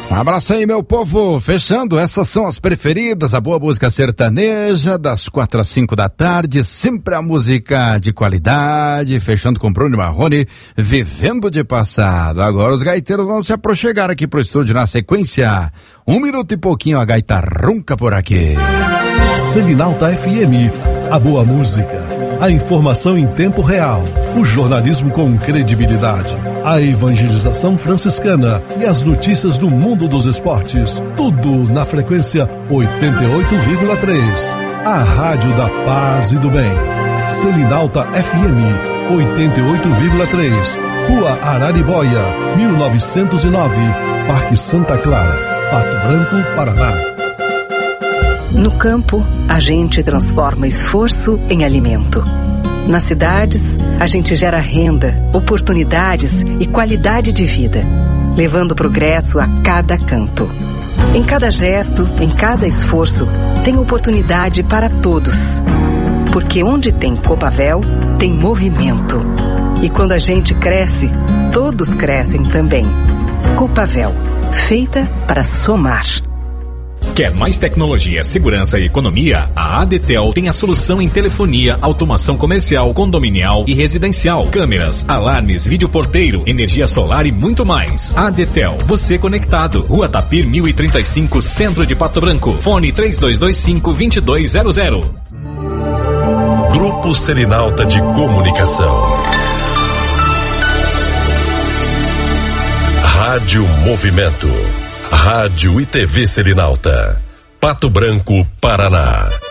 Um abraço aí, meu povo. Fechando, essas são as preferidas, a boa música sertaneja, das 4 às 5 da tarde, sempre a música de qualidade, fechando com Bruno Marrone, Vivendo de Passado. Agora os gaiteiros vão se aproxegar aqui pro estúdio na sequência. 1 minuto e pouquinho, a gaita ronca por aqui. Selinalta FM, a boa música, a informação em tempo real, o jornalismo com credibilidade, a evangelização franciscana e as notícias do mundo dos esportes, tudo na frequência 88,3. A rádio da paz e do bem. Selinalta FM 88,3, Rua Araribóia, 1909, Parque Santa Clara, Pato Branco, Paraná. No campo, a gente transforma esforço em alimento. Nas cidades, a gente gera renda, oportunidades e qualidade de vida, levando progresso a cada canto. Em cada gesto, em cada esforço, tem oportunidade para todos. Porque onde tem Copavel, tem movimento. E quando a gente cresce, todos crescem também. Copavel, feita para somar. Quer mais tecnologia, segurança e economia? A ADTEL tem a solução em telefonia, automação comercial, condominial e residencial, câmeras, alarmes, videoporteiro, energia solar e muito mais. ADTEL, você conectado. Rua Tapir 1035, Centro de Pato Branco. Fone 3225-2200. Grupo Selinalta de Comunicação. Rádio Movimento. Rádio e TV Selinalta. Pato Branco, Paraná.